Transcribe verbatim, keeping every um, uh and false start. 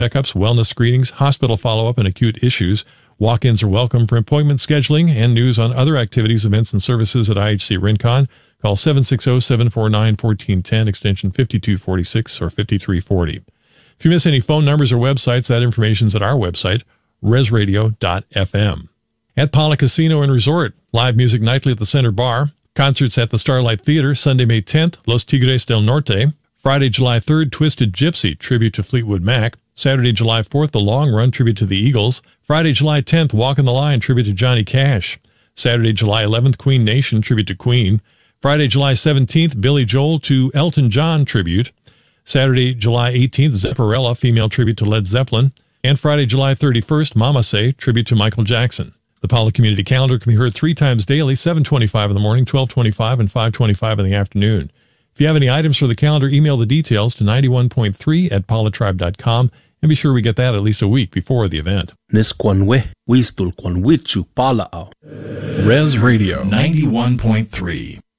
checkups, wellness screenings, hospital follow-up, and acute issues. Walk-ins are welcome for appointment scheduling and news on other activities, events, and services at I H C Rincon. Call seven six zero, seven four nine, one four one zero, extension fifty-two forty-six or fifty-three forty. If you miss any phone numbers or websites, that information's at our website, res radio dot f m. At Pala Casino and Resort, live music nightly at the Center Bar, concerts at the Starlight Theater, Sunday, May tenth, Los Tigres del Norte, Friday, July third, Twisted Gypsy, tribute to Fleetwood Mac, Saturday, July fourth, The Long Run, tribute to the Eagles, Friday, July tenth, Walkin' the Line, tribute to Johnny Cash, Saturday, July eleventh, Queen Nation, tribute to Queen, Friday, July seventeenth, Billy Joel to Elton John tribute, Saturday, July eighteenth, Zepparella, female tribute to Led Zeppelin, and Friday, July thirty-first, Mama Say, tribute to Michael Jackson. The Pala Community Calendar can be heard three times daily, seven twenty-five in the morning, twelve twenty-five, and five twenty-five in the afternoon. If you have any items for the calendar, email the details to ninety-one point three at palatribe dot com, and be sure we get that at least a week before the event. Res Radio ninety-one point three.